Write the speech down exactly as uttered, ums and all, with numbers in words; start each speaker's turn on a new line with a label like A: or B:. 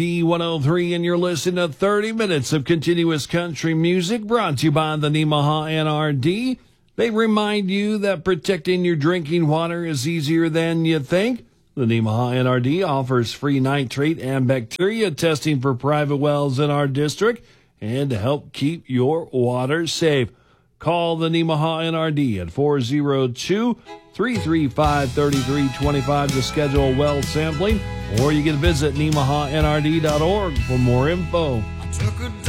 A: B one oh three, and you're listening to thirty minutes of continuous country music brought to you by the Nemaha N R D. They remind you that protecting your drinking water is easier than you think. The Nemaha N R D offers free nitrate and bacteria testing for private wells in our district and to help keep your water safe. Call the Nemaha N R D at four oh two, three three five, three three two five to schedule well sampling, or you can visit nemaha n r d dot org for more info.